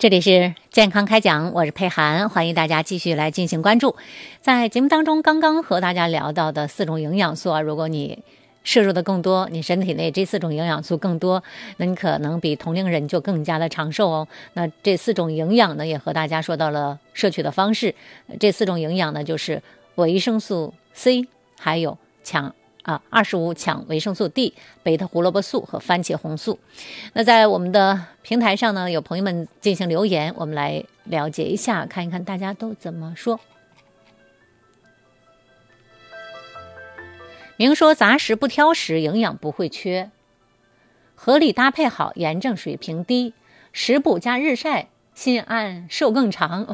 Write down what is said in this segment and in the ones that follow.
这里是健康开讲，我是佩涵，欢迎大家继续来进行关注。在节目当中，刚刚和大家聊到的4种营养素啊，如果你摄入的更多，你身体内这4种营养素更多，那你可能比同龄人就更加的长寿哦。那这4种营养呢，也和大家说到了摄取的方式。这4种营养呢，就是维生素 C， 还有25羟维生素 D、 贝塔胡萝卜素和番茄红素。那在我们的平台上呢，有朋友们进行留言，我们来了解一下，看一看大家都怎么说。明说杂食不挑食，营养不会缺，合理搭配好，炎症水平低，食补加日晒，心安寿更长。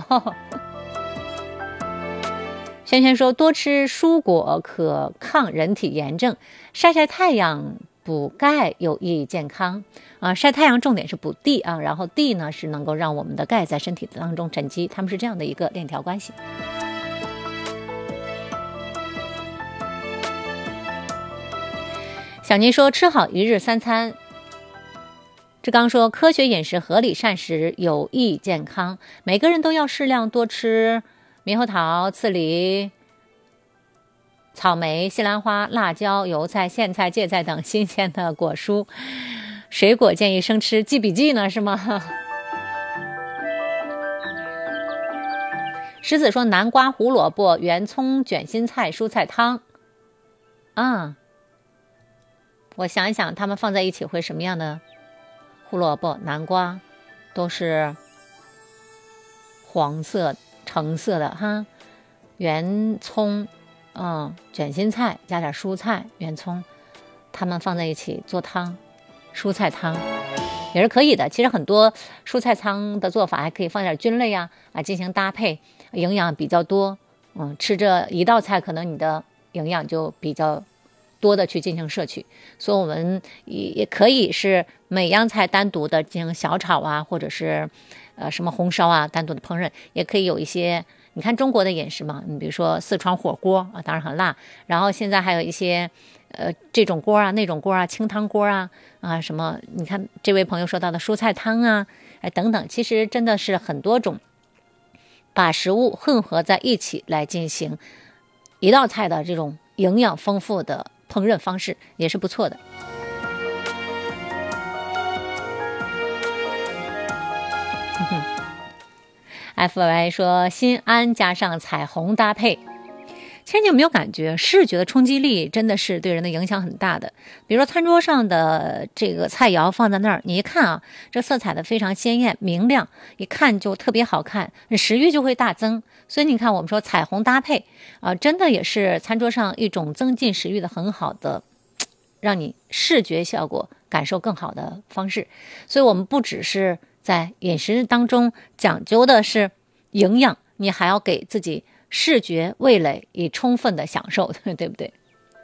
轩轩说，多吃蔬果可抗人体炎症，晒晒太阳补钙有益健康晒太阳重点是补 D 然后 D 呢是能够让我们的钙在身体当中沉积，它们是这样的一个链条关系。小妮说，吃好一日3餐。志刚说，科学饮食合理膳食有益健康，每个人都要适量多吃猕猴桃、刺梨、草莓、西兰花、辣椒、油菜、苋菜、芥菜等新鲜的果蔬，水果建议生吃，记笔记呢是吗？石子说，南瓜、胡萝卜、圆葱、卷心菜蔬菜汤我想一想它们放在一起会什么样的。胡萝卜、南瓜都是黄色橙色的哈，圆葱卷心菜加点蔬菜圆葱，它们放在一起做汤，蔬菜汤也是可以的。其实很多蔬菜汤的做法还可以放点菌类进行搭配，营养比较多。吃这一道菜可能你的营养就比较多的去进行摄取，所以我们也可以是每样菜单独的进行小炒或者是什么红烧单独的烹饪，也可以有一些。你看中国的饮食嘛，你比如说四川火锅当然很辣，然后现在还有一些这种锅那种锅清汤锅什么，你看这位朋友说到的蔬菜汤等等，其实真的是很多种把食物混合在一起来进行一道菜的这种营养丰富的烹饪方式，也是不错的。FY 说，心安加上彩虹搭配。其实你有没有感觉视觉的冲击力真的是对人的影响很大的？比如说餐桌上的这个菜肴放在那儿，你一看这色彩的非常鲜艳明亮，一看就特别好看，食欲就会大增。所以你看我们说彩虹搭配真的也是餐桌上一种增进食欲的很好的让你视觉效果感受更好的方式。所以我们不只是在饮食当中讲究的是营养，你还要给自己视觉味蕾以充分的享受，对不对？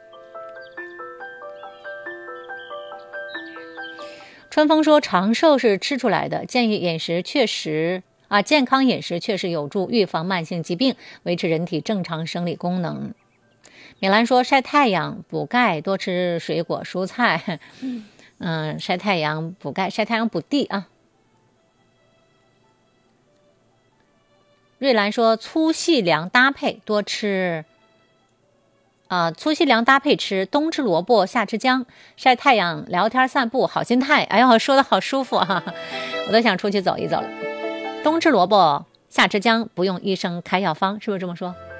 春风说，长寿是吃出来的，建议饮食确实健康饮食确实有助预防慢性疾病，维持人体正常生理功能。米兰说，晒太阳补钙，多吃水果蔬菜晒太阳补钙，晒太阳补地瑞兰说，粗细粮搭配多吃粗细粮搭配吃，冬吃萝卜夏吃姜，晒太阳聊天散步好心态。哎呦，说的好舒服我都想出去走一走了。冬吃萝卜夏吃姜，不用医生开药方，是不是这么说？